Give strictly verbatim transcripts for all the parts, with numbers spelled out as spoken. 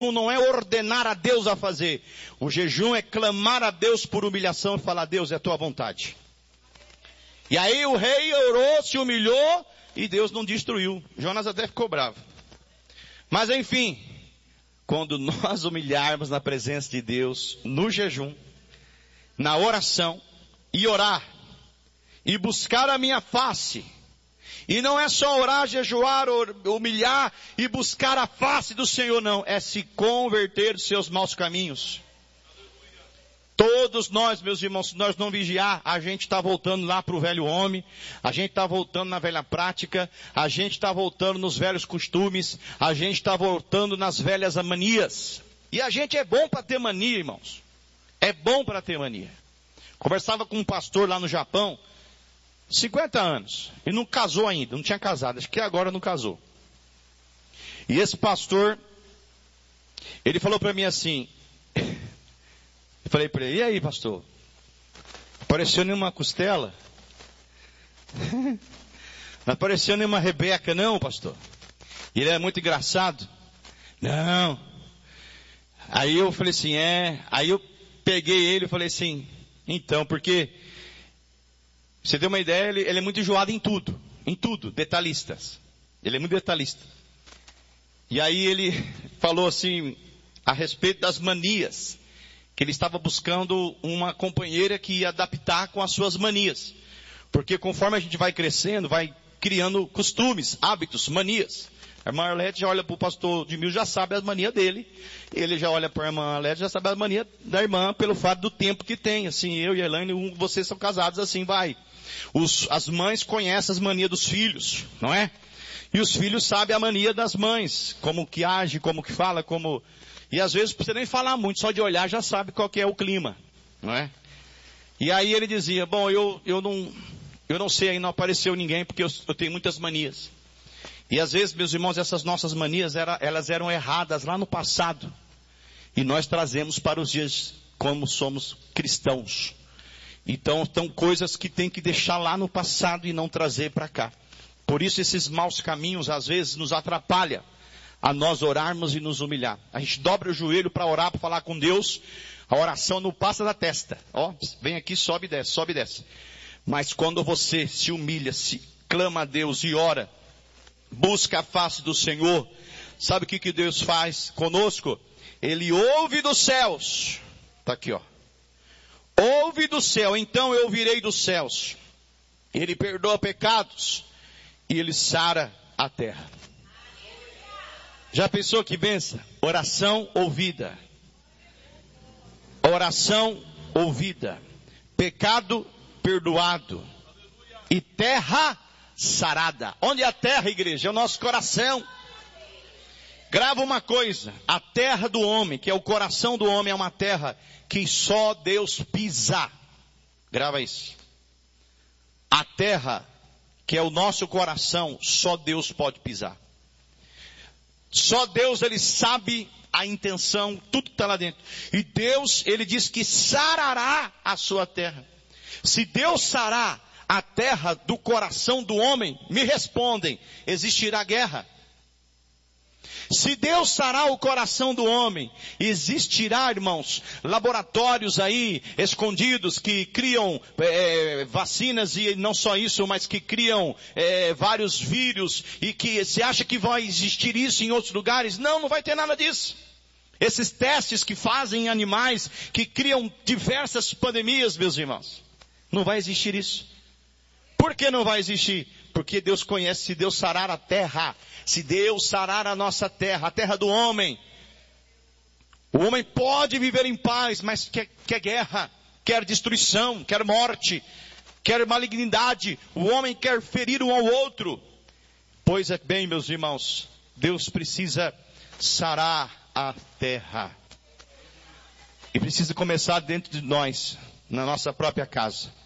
não é ordenar a Deus a fazer. O jejum é clamar a Deus por humilhação e falar: Deus, é a tua vontade. E aí o rei orou, se humilhou e Deus não destruiu. Jonas até ficou bravo. Mas enfim, quando nós humilharmos na presença de Deus, no jejum, na oração, e orar, e buscar a minha face, e não é só orar, jejuar, humilhar e buscar a face do Senhor, não. É se converter dos seus maus caminhos. Todos nós, meus irmãos, se nós não vigiar, a gente está voltando lá para o velho homem, a gente está voltando na velha prática, a gente está voltando nos velhos costumes, a gente está voltando nas velhas manias. E a gente é bom para ter mania, irmãos. É bom para ter mania. Conversava com um pastor lá no Japão, cinquenta anos, e não casou ainda, não tinha casado, acho que agora não casou. E esse pastor, ele falou para mim assim, eu falei para ele: e aí, pastor? Apareceu nenhuma costela? Não apareceu nenhuma rebeca, não, pastor? E ele é muito engraçado. Não. Aí eu falei assim, é. Aí eu peguei ele e falei assim, então, porque, você deu uma ideia, ele, ele é muito enjoado em tudo. Em tudo, detalhistas. Ele é muito detalhista. E aí ele falou assim, a respeito das manias. Que ele estava buscando uma companheira que ia adaptar com as suas manias. Porque conforme a gente vai crescendo, vai criando costumes, hábitos, manias. A irmã Arlete já olha para o pastor de mil, já sabe as manias dele. Ele já olha para a irmã Arlete, já sabe as manias da irmã, pelo fato do tempo que tem. Assim, eu e a Elaine, um, vocês são casados, assim vai. Os, as mães conhecem as manias dos filhos, não é? E os filhos sabem a mania das mães. Como que age, como que fala, como... E às vezes não precisa nem falar muito, só de olhar já sabe qual que é o clima, não é? E aí ele dizia, bom, eu, eu não, eu não sei, aí não apareceu ninguém, porque eu, eu tenho muitas manias. E às vezes, meus irmãos, essas nossas manias, era, elas eram erradas lá no passado. E nós trazemos para os dias como somos cristãos. Então, são coisas que tem que deixar lá no passado e não trazer para cá. Por isso esses maus caminhos, às vezes, nos atrapalham a nós orarmos e nos humilhar. A gente dobra o joelho para orar, para falar com Deus. A oração não passa da testa. Ó, vem aqui, sobe e desce, sobe e desce. Mas quando você se humilha, se clama a Deus e ora, busca a face do Senhor, sabe o que, que Deus faz conosco? Ele ouve dos céus. Está aqui, ó. Ouve do céu, então eu virei dos céus. Ele perdoa pecados e ele sara a terra. Já pensou que benção? Oração ouvida. Oração ouvida. Pecado perdoado. E terra sarada. Onde é a terra, igreja? É o nosso coração. Grava uma coisa. A terra do homem, que é o coração do homem, é uma terra que só Deus pisa. Grava isso. A terra, que é o nosso coração, só Deus pode pisar. Só Deus, ele sabe a intenção, tudo que está lá dentro. E Deus, ele diz que sarará a sua terra. Se Deus sarar a terra do coração do homem, me respondem, existirá guerra. Se Deus sarar o coração do homem, existirá, irmãos, laboratórios aí, escondidos, que criam é, vacinas e não só isso, mas que criam é, vários vírus e que se acha que vai existir isso em outros lugares. Não, não vai ter nada disso. Esses testes que fazem em animais, que criam diversas pandemias, meus irmãos. Não vai existir isso. Por que não vai existir? Porque Deus conhece, se Deus sarar a terra, se Deus sarar a nossa terra, a terra do homem, o homem pode viver em paz, mas quer, quer guerra, quer destruição, quer morte, quer malignidade, o homem quer ferir um ao outro. Pois é bem, meus irmãos, Deus precisa sarar a terra. E precisa começar dentro de nós, na nossa própria casa.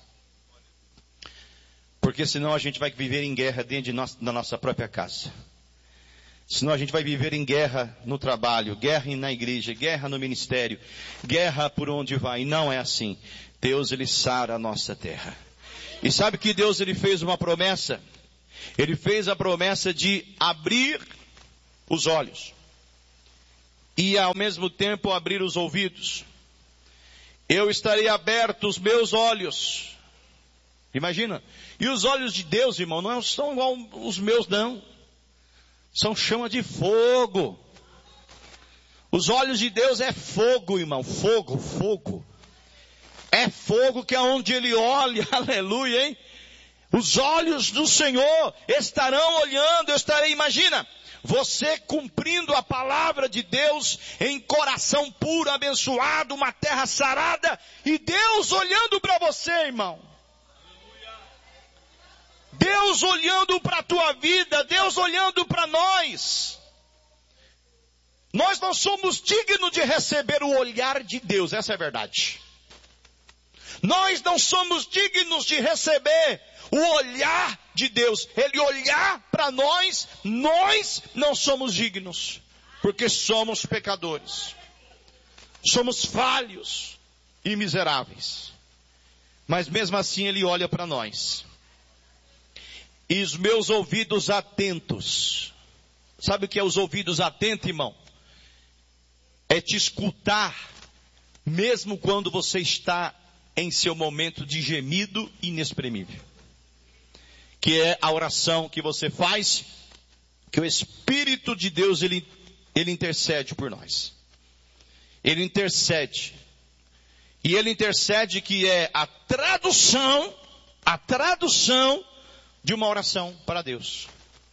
Porque senão a gente vai viver em guerra dentro de nós, da nossa própria casa. Senão a gente vai viver em guerra no trabalho, guerra na igreja, guerra no ministério, guerra por onde vai. E não é assim. Deus, ele sara a nossa terra. E sabe que Deus, ele fez uma promessa? Ele fez a promessa de abrir os olhos. e ao mesmo tempo abrir os ouvidos. Eu estarei aberto os meus olhos. Imagina. E os olhos de Deus, irmão, não são igual os meus, não. São chama de fogo. Os olhos de Deus é fogo, irmão. Fogo, fogo. É fogo que é onde Ele olha. Aleluia, hein? Os olhos do Senhor estarão olhando. Eu estarei, imagina, você cumprindo a palavra de Deus em coração puro, abençoado, uma terra sarada. E Deus olhando para você, irmão. Deus olhando para a tua vida, Deus olhando para nós. Nós não somos dignos de receber o olhar de Deus, essa é a verdade. Nós não somos dignos de receber o olhar de Deus. Ele olhar para nós, nós não somos dignos, porque somos pecadores. Somos falhos e miseráveis. Mas mesmo assim Ele olha para nós. E os meus ouvidos atentos. Sabe o que é os ouvidos atentos, irmão? É te escutar, mesmo quando você está em seu momento de gemido inexprimível. Que é a oração que você faz, que o Espírito de Deus, ele, ele intercede por nós. Ele intercede. E ele intercede que é a tradução, a tradução de uma oração para Deus.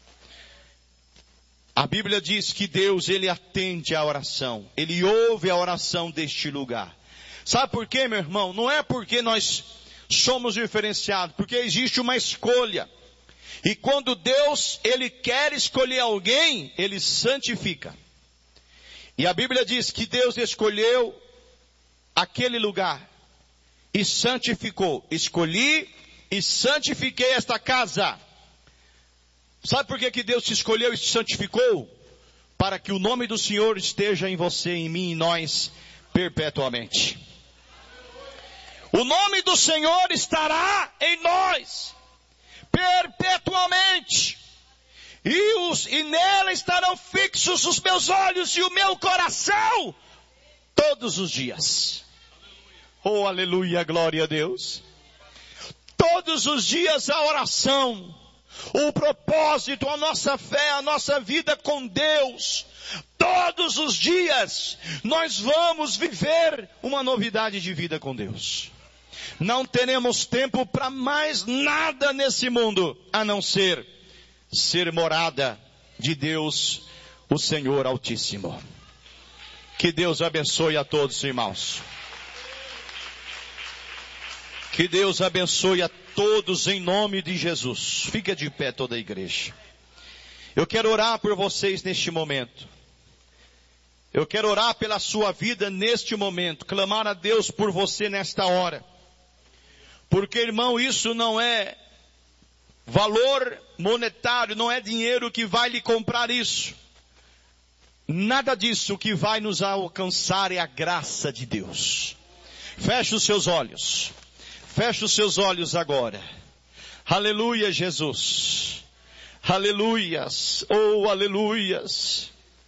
A Bíblia diz que Deus, Ele atende a oração. Ele ouve a oração deste lugar. Sabe por quê, meu irmão? Não é porque nós somos diferenciados, porque existe uma escolha. E quando Deus, Ele quer escolher alguém, Ele santifica. E a Bíblia diz que Deus escolheu aquele lugar e santificou. Escolhi e santifiquei esta casa. Sabe por que que Deus te escolheu e te santificou? Para que o nome do Senhor esteja em você, em mim e em nós, perpetuamente. O nome do Senhor estará em nós, perpetuamente. E, os, e nela estarão fixos os meus olhos e o meu coração, todos os dias. Oh, aleluia, glória a Deus. Todos os dias a oração, o propósito, a nossa fé, a nossa vida com Deus. Todos os dias nós vamos viver uma novidade de vida com Deus. Não teremos tempo para mais nada nesse mundo, a não ser ser morada de Deus, o Senhor Altíssimo. Que Deus abençoe a todos, irmãos. Que Deus abençoe a todos em nome de Jesus. Fica de pé toda a igreja. Eu quero orar por vocês neste momento. Eu quero orar pela sua vida neste momento. Clamar a Deus por você nesta hora. Porque, irmão, isso não é valor monetário, não é dinheiro que vai lhe comprar isso. Nada disso. O que vai nos alcançar é a graça de Deus. Feche os seus olhos. Feche os seus olhos agora. Aleluia, Jesus. Aleluias. Oh, aleluias.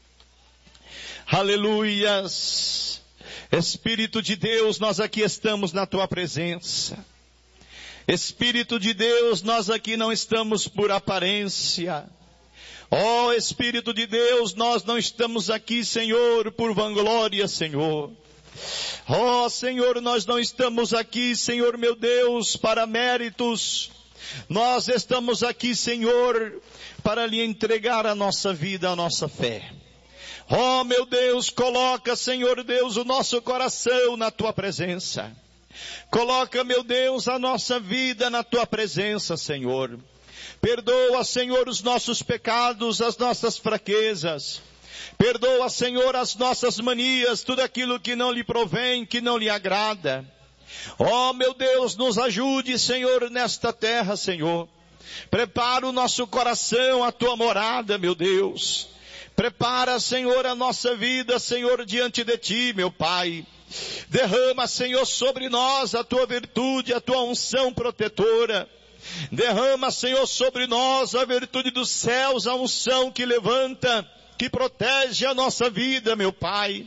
Aleluias. Espírito de Deus, nós aqui estamos na tua presença. Espírito de Deus, nós aqui não estamos por aparência. Oh, Espírito de Deus, nós não estamos aqui, Senhor, por vanglória, Senhor. Oh, Senhor, nós não estamos aqui, Senhor meu Deus, para méritos. Nós estamos aqui, Senhor, para lhe entregar a nossa vida, a nossa fé. Oh, meu Deus, coloca, Senhor Deus, o nosso coração na tua presença. Coloca, meu Deus, a nossa vida na tua presença, Senhor. Perdoa, Senhor, os nossos pecados, as nossas fraquezas. Perdoa, Senhor, as nossas manias, tudo aquilo que não lhe provém, que não lhe agrada. Oh, meu Deus, nos ajude, Senhor, nesta terra, Senhor. Prepara o nosso coração, a tua morada, meu Deus. Prepara, Senhor, a nossa vida, Senhor, diante de ti, meu Pai. Derrama, Senhor, sobre nós a tua virtude, a tua unção protetora. Derrama, Senhor, sobre nós a virtude dos céus, a unção que levanta que protege a nossa vida, meu Pai.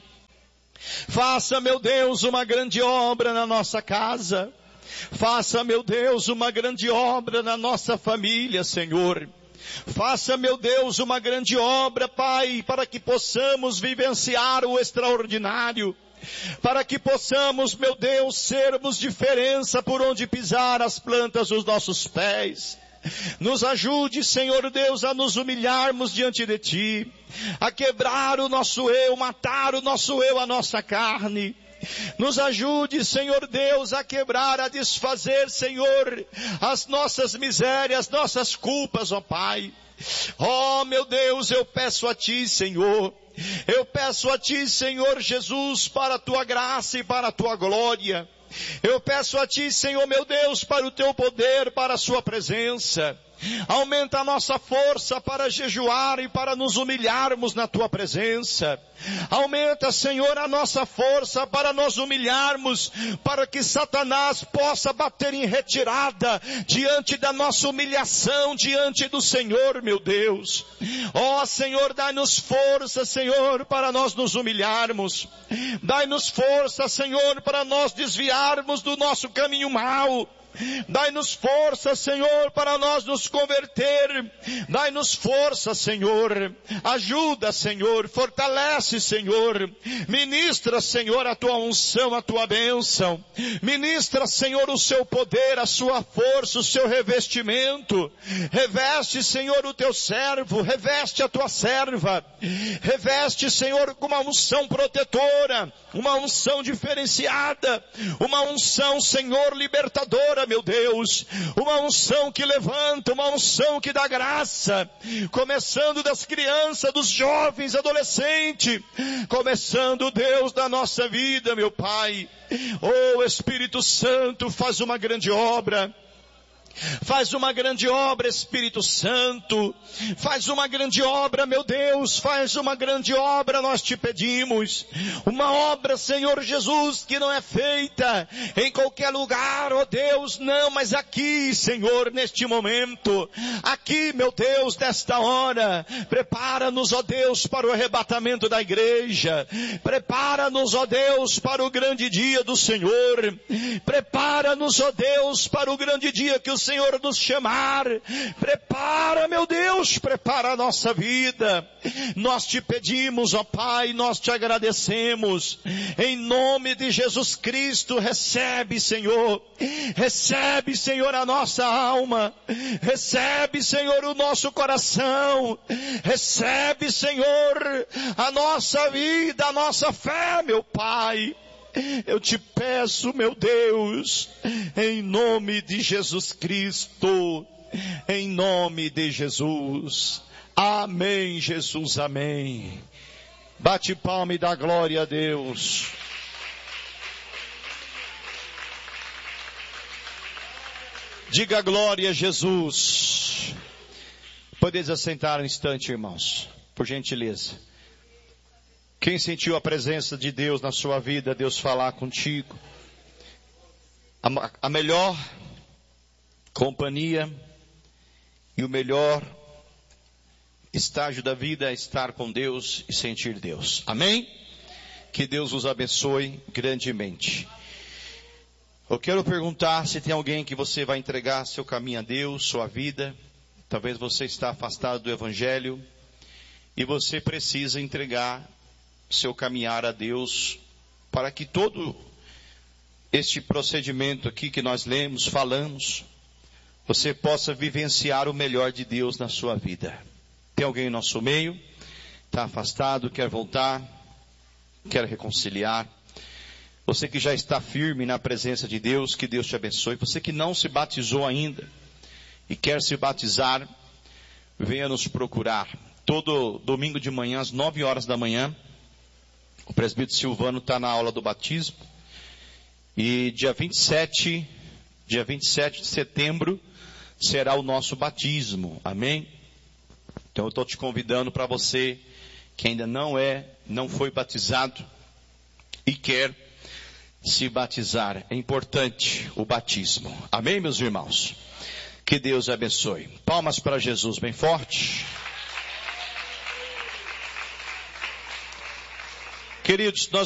Faça, meu Deus, uma grande obra na nossa casa. Faça, meu Deus, uma grande obra na nossa família, Senhor. Faça, meu Deus, uma grande obra, Pai, para que possamos vivenciar o extraordinário. Para que possamos, meu Deus, sermos diferença por onde pisar as plantas dos nossos pés. Nos ajude, Senhor Deus, a nos humilharmos diante de Ti, a quebrar o nosso eu, matar o nosso eu, a nossa carne. Nos ajude, Senhor Deus, a quebrar, a desfazer, Senhor, as nossas misérias, nossas culpas, ó Pai. Ó, meu Deus, eu peço a Ti, Senhor, eu peço a Ti, Senhor Jesus, para a Tua graça e para a Tua glória. Eu peço a Ti, Senhor meu Deus, para o Teu poder, para a Sua presença. Aumenta a nossa força para jejuar e para nos humilharmos na Tua presença. Aumenta, Senhor, a nossa força para nos humilharmos, para que Satanás possa bater em retirada diante da nossa humilhação, diante do Senhor, meu Deus. Ó Senhor, dai-nos força, Senhor, para nós nos humilharmos. Dai-nos força, Senhor, para nós desviarmos do nosso caminho mau. Dai-nos força, Senhor, para nós nos converter. Dai-nos força, Senhor. Ajuda, Senhor. Fortalece, Senhor. Ministra, Senhor, a Tua unção, a Tua bênção. Ministra, Senhor, o Seu poder, a Sua força, o Seu revestimento. Reveste, Senhor, o Teu servo. Reveste a Tua serva. Reveste, Senhor, com uma unção protetora. Uma unção diferenciada. Uma unção, Senhor, libertadora, meu Deus, uma unção que levanta, uma unção que dá graça, começando das crianças, dos jovens, adolescentes, começando, Deus, da nossa vida, meu Pai. Oh, Espírito Santo, faz uma grande obra. Faz uma grande obra, Espírito Santo. Faz uma grande obra, meu Deus. Faz uma grande obra, nós te pedimos. Uma obra, Senhor Jesus, que não é feita em qualquer lugar, ó Deus, não, mas aqui, Senhor, neste momento. Aqui, meu Deus, nesta hora. Prepara-nos, ó Deus, para o arrebatamento da igreja. Prepara-nos, ó Deus, para o grande dia do Senhor. Prepara-nos, ó Deus, para o grande dia que o Senhor nos chamar. Prepara, meu Deus, prepara a nossa vida. Nós te pedimos, ó Pai, nós te agradecemos. Em nome de Jesus Cristo, recebe, Senhor. Recebe, Senhor, a nossa alma. Recebe, Senhor, o nosso coração. Recebe, Senhor, a nossa vida, a nossa fé, meu Pai. Eu te peço, meu Deus, em nome de Jesus Cristo, em nome de Jesus. Amém, Jesus, amém. Bate palma e dá glória a Deus. Diga glória a Jesus. Podeis assentar um instante, irmãos, por gentileza. Quem sentiu a presença de Deus na sua vida, Deus falar contigo? A, a melhor companhia e o melhor estágio da vida é estar com Deus e sentir Deus. Amém? Que Deus os abençoe grandemente. Eu quero perguntar se tem alguém que você vai entregar seu caminho a Deus, sua vida. Talvez você está afastado do Evangelho e você precisa entregar seu caminhar a Deus, para que todo este procedimento aqui que nós lemos, falamos, você possa vivenciar o melhor de Deus na sua vida. Tem alguém em nosso meio, está afastado, quer voltar, quer reconciliar? Você que já está firme na presença de Deus, que Deus te abençoe. Você que não se batizou ainda e quer se batizar, venha nos procurar. Todo domingo de manhã, às nove horas da manhã, o presbítero Silvano está na aula do batismo. E dia vinte e sete, dia vinte e sete de setembro, será o nosso batismo. Amém? Então eu estou te convidando para você que ainda não é, não foi batizado e quer se batizar. É importante o batismo. Amém, meus irmãos? Que Deus abençoe. Palmas para Jesus bem forte. Queridos, nós